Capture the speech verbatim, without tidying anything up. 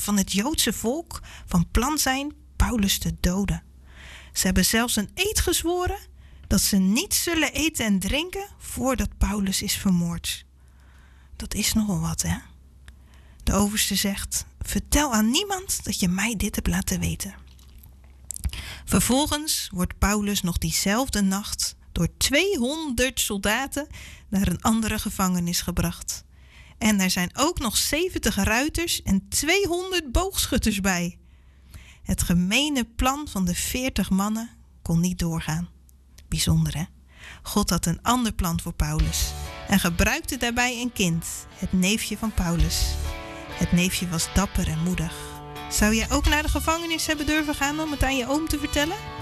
van het Joodse volk van plan zijn Paulus te doden. Ze hebben zelfs een eed gezworen dat ze niet zullen eten en drinken voordat Paulus is vermoord. Dat is nogal wat, hè? De overste zegt: vertel aan niemand dat je mij dit hebt laten weten. Vervolgens wordt Paulus nog diezelfde nacht door tweehonderd soldaten naar een andere gevangenis gebracht. En er zijn ook nog zeventig ruiters en tweehonderd boogschutters bij. Het gemene plan van de veertig mannen kon niet doorgaan. Bijzonder, hè? God had een ander plan voor Paulus en gebruikte daarbij een kind, het neefje van Paulus. Het neefje was dapper en moedig. Zou jij ook naar de gevangenis hebben durven gaan om het aan je oom te vertellen?